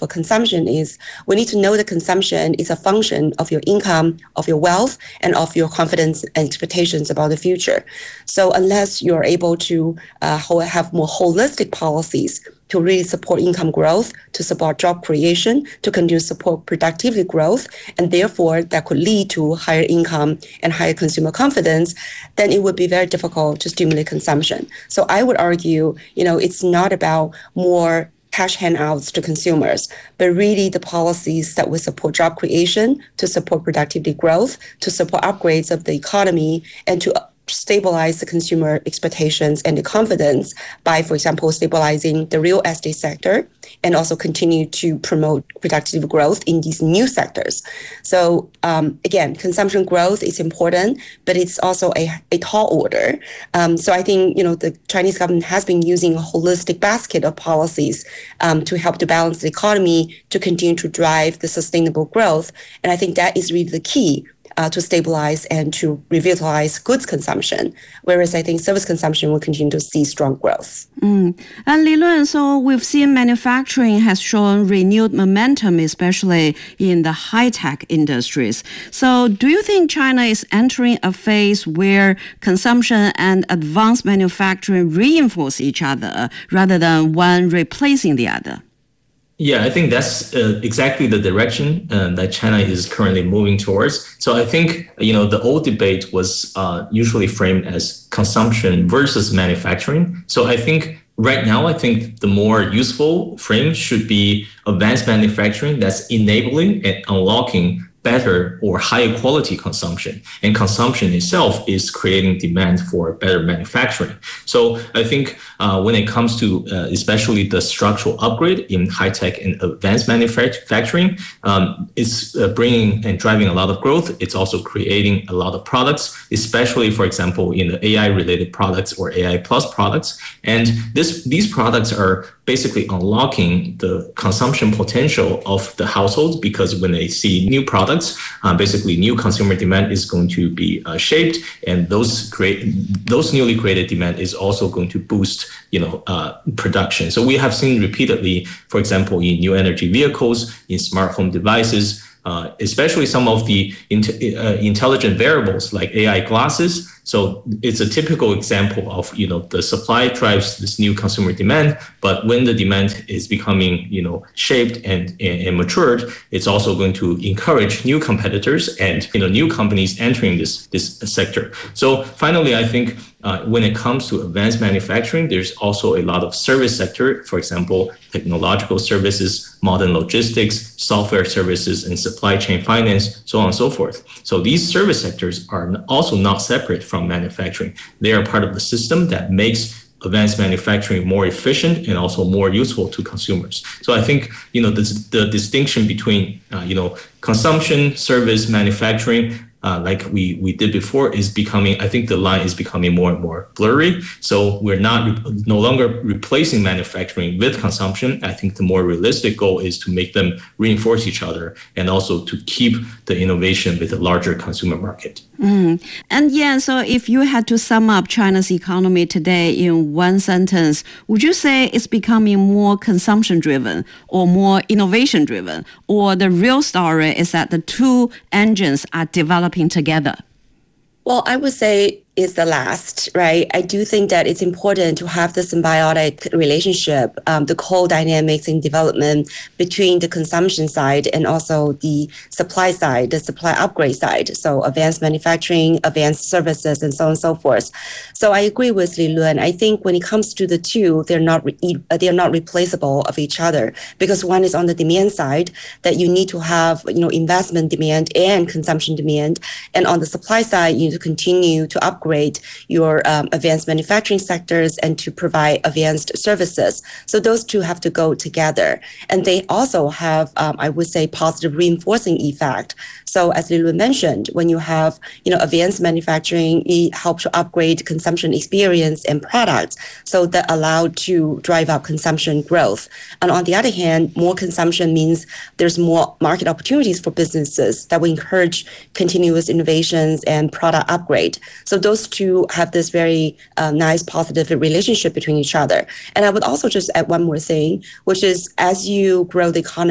for consumption is we need to know that consumption is a function of your income, of your wealth, and of your confidence and expectations about the future. So unless you're able to have more holistic policies to really support income growth, to support job creation, to continue to support productivity growth, and therefore that could lead to higher income and higher consumer confidence, then it would be very difficult to stimulate consumption. So I would argue, it's not about more cash handouts to consumers, but really the policies that will support job creation, to support productivity growth, to support upgrades of the economy, and to stabilize the consumer expectations and the confidence by, for example, stabilizing the real estate sector and also continue to promote productive growth in these new sectors. So again, consumption growth is important, but it's also a tall order. So I think, the Chinese government has been using a holistic basket of policies to help to balance the economy, to continue to drive the sustainable growth. And I think that is really the key to stabilize and to revitalize goods consumption, whereas I think service consumption will continue to see strong growth. And Li Lun, so we've seen manufacturing has shown renewed momentum, especially in the high-tech industries. So do you think China is entering a phase where consumption and advanced manufacturing reinforce each other rather than one replacing the other? Yeah, I think that's exactly the direction that China is currently moving towards. So I think, the old debate was usually framed as consumption versus manufacturing. So I think right now, the more useful frame should be advanced manufacturing that's enabling and unlocking better or higher quality consumption. And consumption itself is creating demand for better manufacturing. So I think when it comes to especially the structural upgrade in high-tech and advanced manufacturing, it's bringing and driving a lot of growth. It's also creating a lot of products, especially, for example, in the AI-related products or AI plus products. And these products are basically unlocking the consumption potential of the households, because when they see new products, basically new consumer demand is going to be shaped, and those newly created demand is also going to boost production. So we have seen repeatedly, for example, in new energy vehicles, in smart home devices, especially some of the intelligent variables like AI glasses. So it's a typical example of, the supply drives this new consumer demand, but when the demand is becoming, shaped and matured, it's also going to encourage new competitors and, new companies entering this sector. So finally, I think when it comes to advanced manufacturing, there's also a lot of service sector, for example, technological services, modern logistics, software services, and supply chain finance, so on and so forth. So these service sectors are also not separate from manufacturing. They are part of the system that makes advanced manufacturing more efficient and also more useful to consumers. So I think, the distinction between, consumption, service, manufacturing, like we did before, is becoming, I think the line is becoming more and more blurry. So we're no longer replacing manufacturing with consumption. I think the more realistic goal is to make them reinforce each other and also to keep the innovation with a larger consumer market. And yeah, so if you had to sum up China's economy today in one sentence, would you say it's becoming more consumption-driven or more innovation-driven? Or the real story is that the two engines are developing together? Well, I would say is the last, right? I do think that it's important to have the symbiotic relationship, the co-dynamics in development between the consumption side and also the supply side, the supply upgrade side. So advanced manufacturing, advanced services, and so on and so forth. So I agree with Li Lun. I think when it comes to the two, they're not replaceable of each other, because one is on the demand side that you need to have, investment demand and consumption demand. And on the supply side, you need to continue to upgrade your advanced manufacturing sectors and to provide advanced services. So those two have to go together. And they also have, I would say, positive reinforcing effect. So as Li Lun mentioned, when you have, advanced manufacturing, it helps to upgrade consumption experience and products. So that allowed to drive up consumption growth. And on the other hand, more consumption means there's more market opportunities for businesses that will encourage continuous innovations and product upgrade. So those two have this very nice positive relationship between each other. And I would also just add one more thing, which is as you grow the economy,